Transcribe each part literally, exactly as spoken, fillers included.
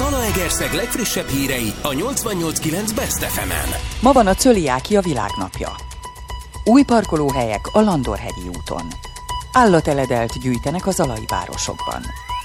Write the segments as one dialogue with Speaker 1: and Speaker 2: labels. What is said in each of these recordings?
Speaker 1: Zalaegerszeg legfrissebb hírei a nyolcvannyolc kilenc Best ef emen.
Speaker 2: Ma van a cöliákia világnapja. Új parkolóhelyek a Landorhegyi úton. Állateledelt gyűjtenek a zalai városokban.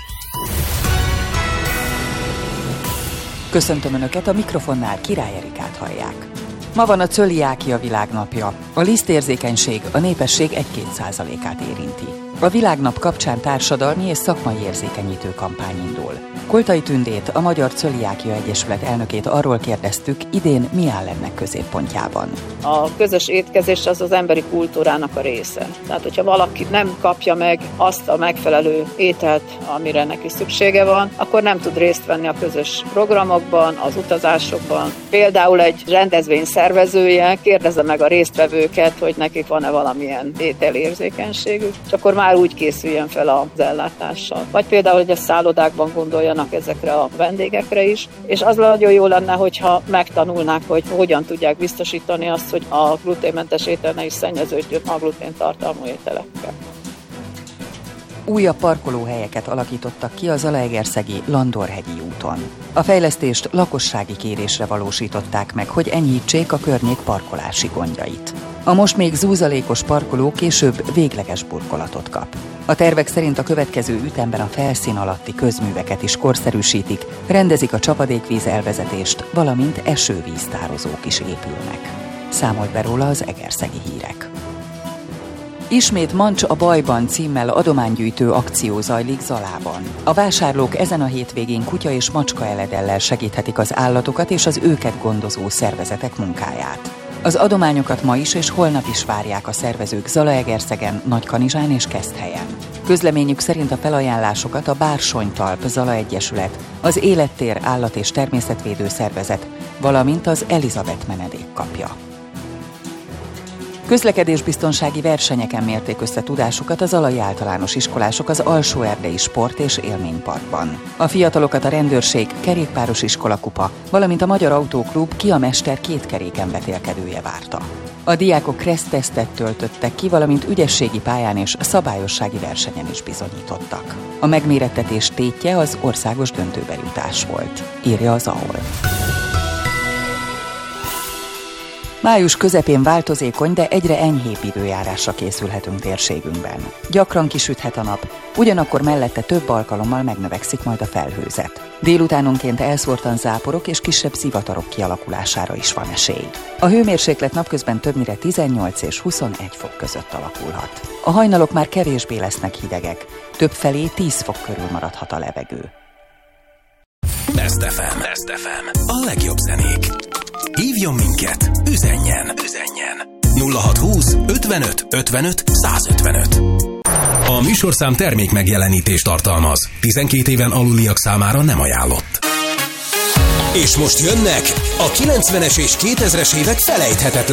Speaker 2: Köszöntöm Önöket, a mikrofonnál Király Erikát hallják. Ma van a cöliákia világnapja. A lisztérzékenység a népesség egy-két százalékát érinti. A világnap kapcsán társadalmi és szakmai érzékenyítő kampány indul. Koltai Tündét, a Magyar Cöliákia Egyesület elnökét arról kérdeztük, idén mi áll ennek középpontjában.
Speaker 3: A közös étkezés az az emberi kultúrának a része. Tehát, hogyha valaki nem kapja meg azt a megfelelő ételt, amire neki szüksége van, akkor nem tud részt venni a közös programokban, az utazásokban. Például egy rendezvény szervezője kérdezze meg a résztvevőket, hogy nekik van-e valamilyen ételérzékenységük, és akkor már úgy készüljön fel az ellátással. Vagy például, hogy a szállodákban gondoljanak ezekre a vendégekre is, és az nagyon jó lenne, hogyha megtanulnák, hogy hogyan tudják biztosítani azt, hogy a gluténmentes étel ne is szennyeződjön a gluténtartalmú ételekkel.
Speaker 2: Újabb parkolóhelyeket alakítottak ki a zalaegerszegi Landorhegyi úton. A fejlesztést lakossági kérésre valósították meg, hogy enyhítsék a környék parkolási gondjait. A most még zúzalékos parkoló később végleges burkolatot kap. A tervek szerint a következő ütemben a felszín alatti közműveket is korszerűsítik, rendezik a csapadékvíz elvezetést, valamint esővíztározók is épülnek. Számolt be róla az Egerszegi Hírek. Ismét Mancs a bajban címmel adománygyűjtő akció zajlik Zalában. A vásárlók ezen a hétvégén kutya és macska eledellel segíthetik az állatokat és az őket gondozó szervezetek munkáját. Az adományokat ma is és holnap is várják a szervezők Zalaegerszegen, Nagykanizsán és Keszthelyen. Közleményük szerint a felajánlásokat a Bársonytalp Zala Egyesület, az Élettér Állat- és Természetvédő Szervezet, valamint az Elizabeth menedék kapja. Közlekedésbiztonsági versenyeken mérték össze tudásukat a zalai általános iskolások az Alsó-Erdei Sport- és Élményparkban. A fiatalokat a rendőrség, kerékpáros iskolakupa, valamint a Magyar Autóklub Ki a Mester két keréken vetélkedője várta. A diákok kressztesztet töltöttek ki, valamint ügyességi pályán és szabályossági versenyen is bizonyítottak. A megmérettetés tétje az országos döntőbe jutás volt, írja az á o el. Május közepén változékony, de egyre enyhébb időjárásra készülhetünk térségünkben. Gyakran kisüthet a nap, ugyanakkor mellette több alkalommal megnövekszik majd a felhőzet. Délutánonként elszórtan záporok és kisebb zivatarok kialakulására is van esély. A hőmérséklet napközben többnyire tizennyolc és huszonegy fok között alakulhat. A hajnalok már kevésbé lesznek hidegek, többfelé tíz fok körül maradhat a levegő.
Speaker 1: Best ef em. Best ef em. A legjobb zenék. Hívjon minket, üzenjen, üzenjen. nulla hat húsz ötvenöt ötvenöt százötvenöt. A műsorszám termék megjelenítést tartalmaz. tizenkét éven aluliak számára nem ajánlott. És most jönnek a kilencvenes és kétezres évek felejthetetlen